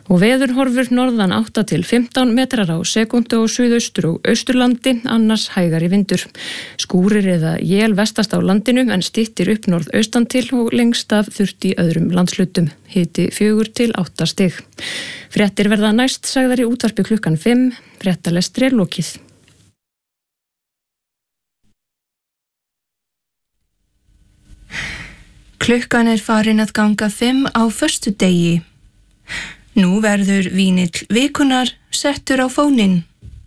Og veðurhorfur norðan 8 til 15 metrar á sekúndu á suðaustur og austurlandi, annars hægari vindur. Skúrir eða él vestast á landinu en styttir upp norðaustan til og lengst af þurrt í öðrum landslutum. Hiti 4 til 8 stig. Fréttir verða næst sagðar í útvarpi klukkan 5, fréttalestri lokið. Klukkan farin að ganga 5 á föstudegi. Nú verður vínill vikunnar settur á fóninn.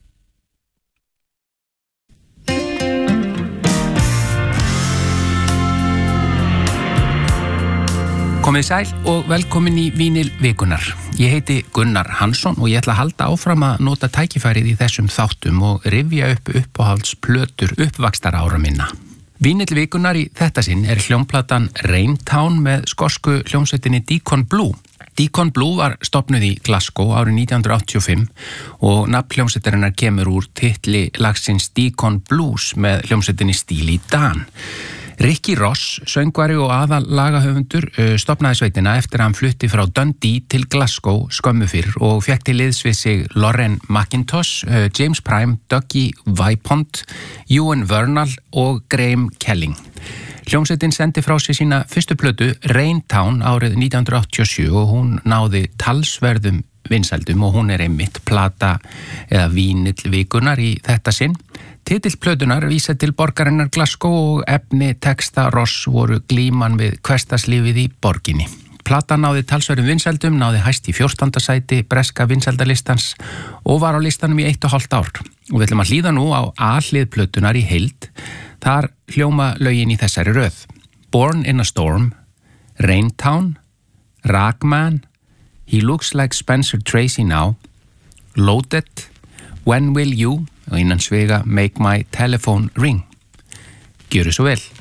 Komið sæl og velkomin í Vínill vikunnar. Ég heiti Gunnar Hansson og ég ætla að halda áfram að nota tækifærið í þessum þáttum og rifja upp uppáhaldsplötur uppvaxtarára minna. Vínill vikunnar í þetta sinn hljómplatan Raintown með skosku hljómsveitinni Deacon Blue. Deacon Blue var stofnuð í Glasgow árið 1985 og nafn hljómsveitarinnar kemur úr titli lagsins Deacon Blues með hljómsveitinni Steely Dan. Ricky Ross, söngvari og aðallagahöfundur, stofnaði sveitina eftir að hann flutti frá Dundee til Glasgow skömmu fyrr og fékk til liðs við sig Lauren McIntosh, James Prime, Dougie Vaipont, Ewan Vernal og Graham Kelling. Hljómsveitin sendi frá sig sína fyrstu plötu Raintown árið 1987 og hún náði talsverðum vinsældum og hún einmitt plata eða vínill vikunnar í þetta sinn. Titill plötunar vísa til borgarinnar Glasgow og efni texta Ross voru glíman við hversdagslífið í borginni. Platan náði talsverðum vinsældum, náði hæst í 14. sæti breska vinsældalistans og var á listanum í 1,5 ár. Og við ætlum að hlýða nú á A-hlið plötunar í heild. Þar hljóma lögin í þessari röð. Born in a Storm, Raintown, Ragman, He Looks Like Spencer Tracy Now, Loaded, When Will You og innan svega Make My Telephone Ring. Gjöru svo vel.